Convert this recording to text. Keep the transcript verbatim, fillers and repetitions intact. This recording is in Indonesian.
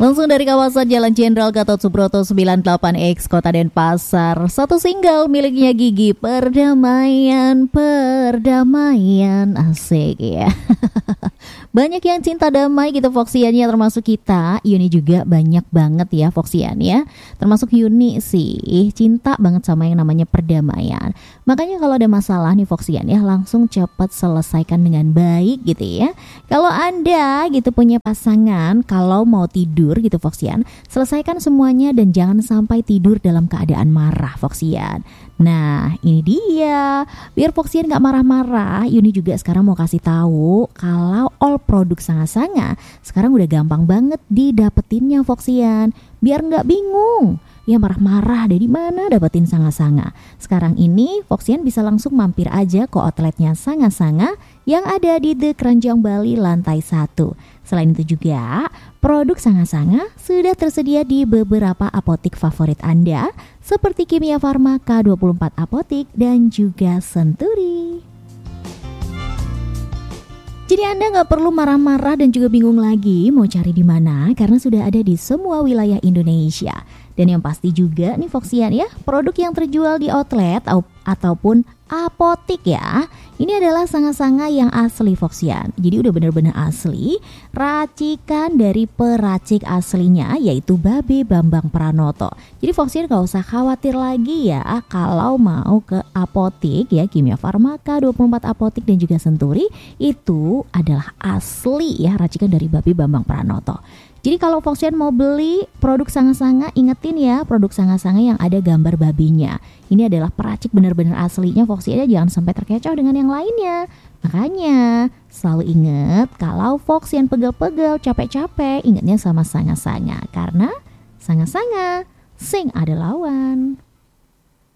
Langsung dari kawasan Jalan Jenderal Gatot Subroto sembilan puluh delapan X Kota Denpasar. Satu single miliknya Gigi, Perdamaian, Perdamaian. Asik ya. Banyak yang cinta damai gitu Foxiannya, termasuk kita. Yuni juga banyak banget ya Foxian ya. Termasuk Yuni sih cinta banget sama yang namanya perdamaian. Makanya kalau ada masalah nih Foxian ya, langsung cepat selesaikan dengan baik gitu ya. Kalau Anda gitu punya pasangan, kalau mau tidur gitu Foxian, selesaikan semuanya dan jangan sampai tidur dalam keadaan marah Foxian. Nah ini dia, biar Foxian gak marah-marah, Yuni juga sekarang mau kasih tahu kalau all produk Sanga-Sanga sekarang udah gampang banget didapetinnya Foxian. Biar gak bingung ya marah-marah dari mana dapetin Sanga-Sanga. Sekarang ini Foxian bisa langsung mampir aja ke outletnya Sanga-Sanga yang ada di The Keranjang Bali lantai satu. Selain itu juga, produk Sanga-Sanga sudah tersedia di beberapa apotik favorit Anda seperti Kimia Farma, K dua puluh empat Apotik, dan juga Senturi. Jadi Anda nggak perlu marah-marah dan juga bingung lagi mau cari di mana karena sudah ada di semua wilayah Indonesia. Dan yang pasti juga nih Foxian ya, produk yang terjual di outlet ataupun apotik ya, ini adalah Sanga-Sanga yang asli Foxian. Jadi udah bener-bener asli, racikan dari peracik aslinya yaitu Babe Bambang Pranoto. Jadi Foxian gak usah khawatir lagi ya kalau mau ke apotik ya, Kimia Farma, K dua puluh empat Apotik dan juga Senturi, itu adalah asli ya, racikan dari Babe Bambang Pranoto. Jadi kalau Foxian mau beli produk Sanga-Sanga, ingetin ya produk Sanga-Sanga yang ada gambar babinya. Ini adalah peracik benar-benar aslinya Foxian, jangan sampai terkecoh dengan yang lainnya. Makanya selalu ingat kalau Foxian pegel-pegel, capek-capek, ingatnya sama Sanga-Sanga. Karena Sanga-Sanga, sing ada lawan.